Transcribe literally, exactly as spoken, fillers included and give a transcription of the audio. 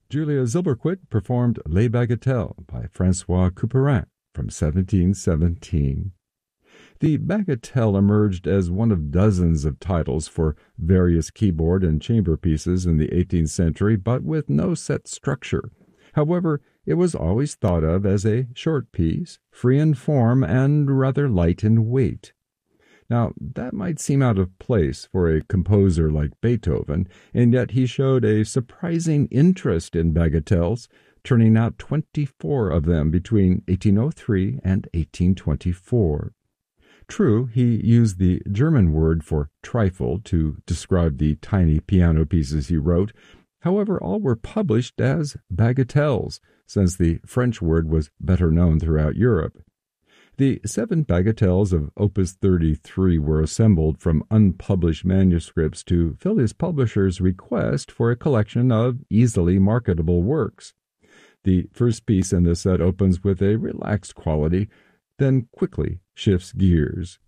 Julia Zilberquit performed Les Bagatelles by Francois Couperin from seventeen seventeen. The Bagatelle emerged as one of dozens of titles for various keyboard and chamber pieces in the eighteenth century, but with no set structure. However, it was always thought of as a short piece, free in form and rather light in weight. Now, that might seem out of place for a composer like Beethoven, and yet he showed a surprising interest in bagatelles, turning out twenty-four of them between eighteen oh three and eighteen twenty-four. True, he used the German word for trifle to describe the tiny piano pieces he wrote. However, all were published as bagatelles, since the French word was better known throughout Europe. The seven bagatelles of Opus thirty-three were assembled from unpublished manuscripts to fill his publisher's request for a collection of easily marketable works. The first piece in the set opens with a relaxed quality, then quickly shifts gears.